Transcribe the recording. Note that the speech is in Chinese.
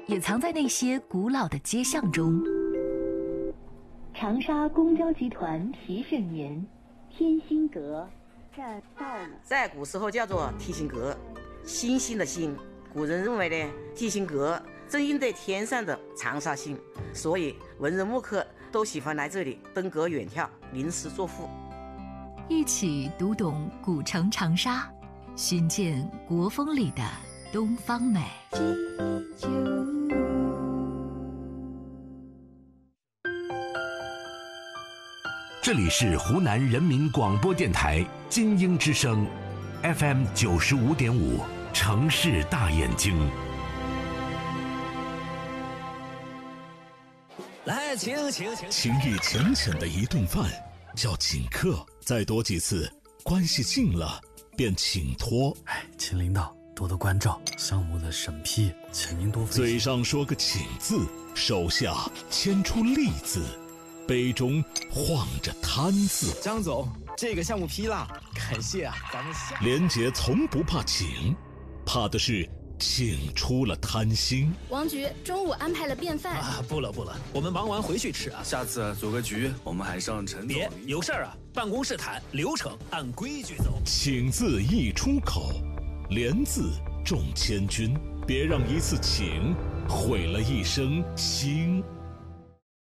也藏在那些古老的街巷中。 长沙公交集团提示您，天心阁站到了。 在古时候叫做提心阁，星星的星。古人认为呢，提心阁正应对天上的长沙星，所以文人墨客都喜欢来这里登阁远眺，吟诗作赋。 一起读懂古城长沙，寻见国风里的东方美。 这里是湖南人民广播电台金鹰之声 FM 95.5城市大眼睛。 来，请。情意浅浅的一顿饭叫请客，再多几次，关系近了便请托。 请领导多多关照，项目的审批，请您多费心。 嘴上说个请字，手下牵出利字，杯中晃着贪字。 张总，这个项目批了，感谢啊，咱们下。 连杰从不怕请，怕的是请出了贪心。 王局中午安排了便饭啊，不了，我们忙完回去吃啊。 下次组个局，我们还上陈总。 别有事儿啊，办公室谈，流程按规矩走。 请字一出口，连字重千钧，别让一次请毁了一生情。